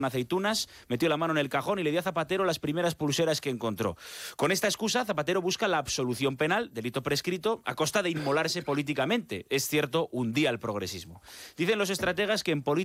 aceitunas, metió la mano en el cajón y le dio a Zapatero las primeras pulseras que encontró. Con esta excusa, Zapatero busca la absolución penal, delito prescrito, a costa de inmolarse políticamente. Es cierto, hundía al progresismo. Dicen los estrategas que en política